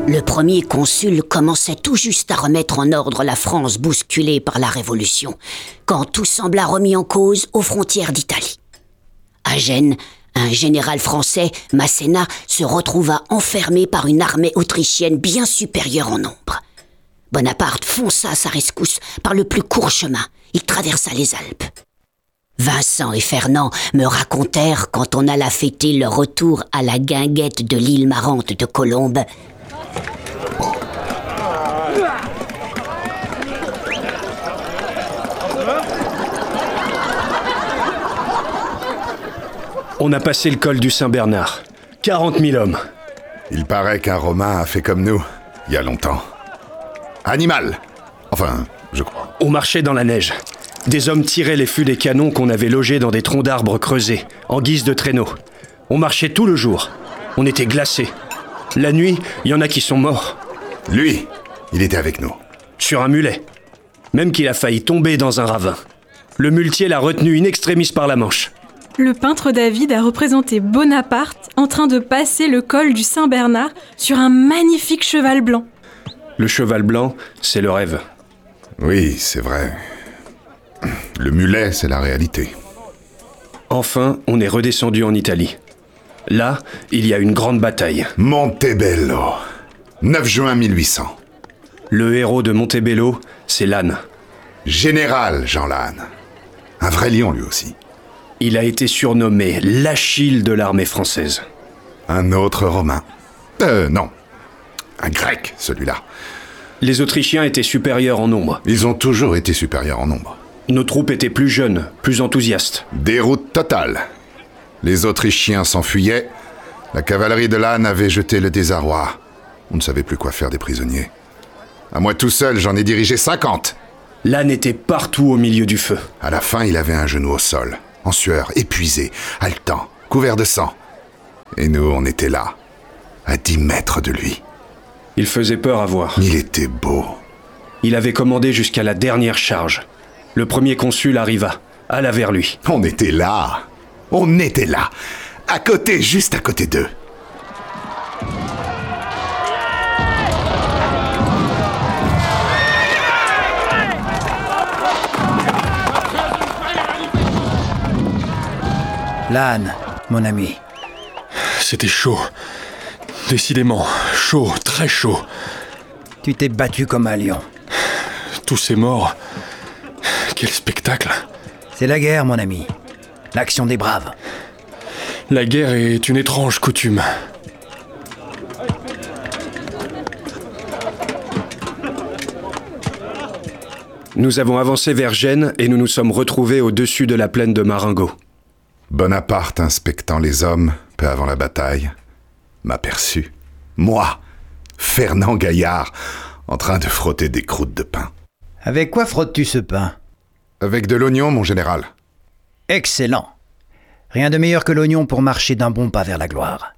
Le premier consul commençait tout juste à remettre en ordre la France bousculée par la Révolution, quand tout sembla remis en cause aux frontières d'Italie. À Gênes, un général français, Masséna, se retrouva enfermé par une armée autrichienne bien supérieure en nombre. Bonaparte fonça à sa rescousse par le plus court chemin. Il traversa les Alpes. Vincent et Fernand me racontèrent, quand on alla fêter leur retour à la guinguette de l'île marrante de Colombes, On a passé le col du Saint-Bernard. 40 000 hommes. Il paraît qu'un Romain a fait comme nous, il y a longtemps. Animal. Enfin, je crois. On marchait dans la neige. Des hommes tiraient les fûts des canons qu'on avait logés dans des troncs d'arbres creusés, en guise de traîneaux. On marchait tout le jour. On était glacés. La nuit, il y en a qui sont morts. Lui, il était avec nous. Sur un mulet. Même qu'il a failli tomber dans un ravin. Le muletier l'a retenu in extremis par la manche. Le peintre David a représenté Bonaparte en train de passer le col du Saint-Bernard sur un magnifique cheval blanc. Le cheval blanc, c'est le rêve. Oui, c'est vrai. Le mulet, c'est la réalité. Enfin, on est redescendu en Italie. Là, il y a une grande bataille. Montebello, 9 juin 1800. Le héros de Montebello, c'est Lannes. Général Jean Lannes. Un vrai lion, lui aussi. Il a été surnommé l'Achille de l'armée française. Un autre Romain. Non. Un Grec, celui-là. Les Autrichiens étaient supérieurs en nombre. Ils ont toujours été supérieurs en nombre. Nos troupes étaient plus jeunes, plus enthousiastes. Déroute totale. Les Autrichiens s'enfuyaient. La cavalerie de Lannes avait jeté le désarroi. On ne savait plus quoi faire des prisonniers. À moi tout seul, j'en ai dirigé 50. Lannes était partout au milieu du feu. À la fin, il avait un genou au sol, en sueur, épuisé, haletant, couvert de sang. Et nous, on était là, à 10 mètres de lui. Il faisait peur à voir. Il était beau. Il avait commandé jusqu'à la dernière charge. Le premier consul arriva, alla vers lui. On était là. On était là. À côté, juste à côté d'eux. Lannes, mon ami. C'était chaud. Décidément, chaud, très chaud. Tu t'es battu comme un lion. Tous ces morts. Quel spectacle. C'est la guerre, mon ami. L'action des braves. La guerre est une étrange coutume. Nous avons avancé vers Gênes et nous nous sommes retrouvés au-dessus de la plaine de Marengo. Bonaparte, inspectant les hommes, peu avant la bataille, m'aperçut. Moi, Fernand Gaillard, en train de frotter des croûtes de pain. Avec quoi frottes-tu ce pain ? Avec de l'oignon, mon général. Excellent. Rien de meilleur que l'oignon pour marcher d'un bon pas vers la gloire.